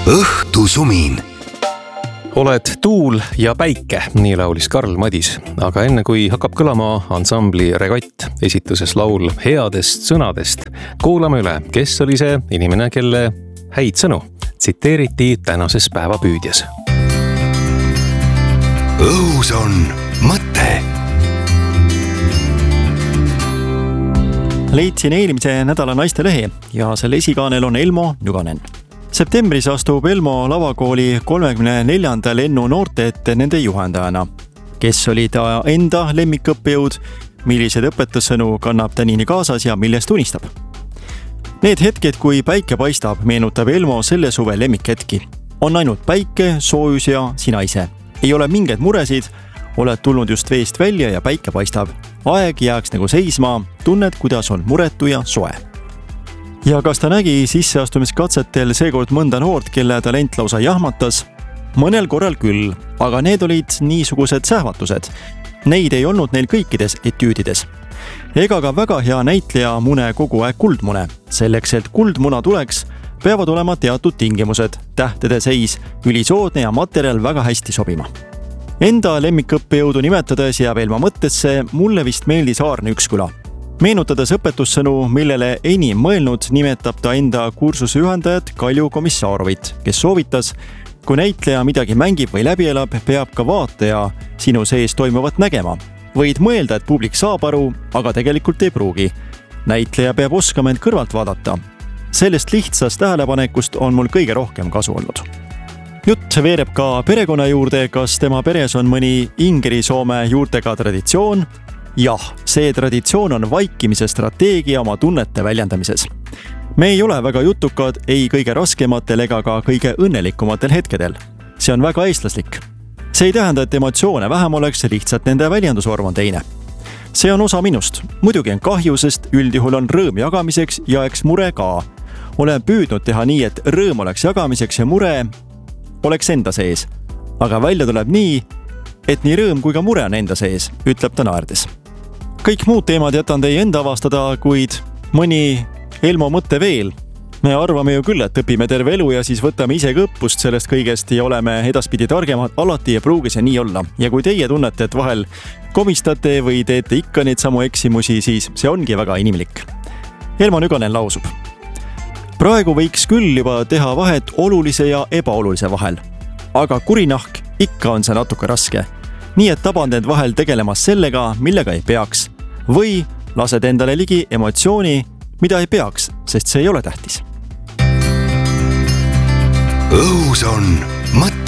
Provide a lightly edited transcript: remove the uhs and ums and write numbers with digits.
õhtusumin. Oled tuul ja päike, nii laulis Karl Madis, aga enne kui hakkab kõlama ansambli Regatt esituses laul headest sõnadest, kuulame üle, kes oli see inimene, kelle häid sõnu tsiteeriti tänases päevapüüdjas. Õhus on mõte. Leidsin eelmise nädala naistelehe ja selle esikaanel on Elmo Nüganen. Septembris astub Elmo lavakooli 34. lennu noorte ette nende juhendajana. Kes oli ta enda lemmikõppejõud, millised õpetussõnu kannab tänini kaasas ja millest unistab? Need hetked, kui päike paistab, meenutab Elmo selle suve lemmikhetki. On ainult päike, soojus ja sina ise. Ei ole mingeid muresid, oled tulnud just veest välja ja päike paistab. Aeg jääks nagu seisma, tunned, kuidas on muretu ja soe. Ja kas ta nägi sisseastumiskatsetel seekord mõnda noort, kelle talent lausa jahmatas? Mõnel korral küll, aga need olid niisugused sähvatused. Neid ei olnud neil kõikides etüüdides. Ega ka väga hea näitleja mune kogu aeg kuldmune. Selleks, et kuldmuna tuleks, peavad olema teatud tingimused, tähtede seis, ülisoodne ja materjal väga hästi sobima. Enda lemmikõppejõudu nimetades jääb Elmo mõttesse, mulle vist meeldis Aarne Üksküla. Meenutades õpetussõnu, millele enim mõelnud, nimetab ta enda kursuse ühendajat Kalju Komissaarovit, kes soovitas, kui näitleja midagi mängib või läbi elab, peab ka vaataja sinu sees toimuvat nägema. Võid mõelda, et publik saab aru, aga tegelikult ei pruugi. Näitleja peab oskama end kõrvalt vaadata. Sellest lihtsast tähelepanekust on mul kõige rohkem kasu olnud. Jutt veereb ka perekonna juurde, kas tema peres on mõni Ingeri-Soome juurtega traditsioon? Jah, see traditsioon on vaikimise strateegia oma tunnete väljendamises. Me ei ole väga jutukad ei kõige raskematel ega ka kõige õnnelikumatel hetkedel. See on väga eestlaslik. See ei tähenda, et emotsioone vähem oleks, lihtsalt nende väljendusvorm on teine. See on osa minust. Muidugi on kahju, sest üldjuhul on rõõm jagamiseks ja eks mure ka. Olen püüdnud teha nii, et rõõm oleks jagamiseks ja mure oleks enda sees. Aga välja tuleb nii, et nii rõõm kui ka mure on enda sees, ütleb ta naerdes. Kõik muud teemad jätan teie enda avastada, kuid mõni Elmo mõte veel. Me arvame ju küll, et õpime terve elu ja siis võtame ise õppust sellest kõigest ja oleme edaspidi targemad, alati ei pruugi see nii olla. Ja kui teie tunnete, et vahel komistate või teete ikka neid samu eksimusi, siis see ongi väga inimlik. Elmo Nüganen lausub. Praegu võiks küll juba teha vahet olulise ja ebaolulise vahel. Aga kurinahk ikka on see natuke raske. Nii et taband end vahel tegelemas sellega, millega ei peaks. Või lased endale ligi emotsiooni, mida ei peaks, sest see ei ole tähtis. Õhus on mõte.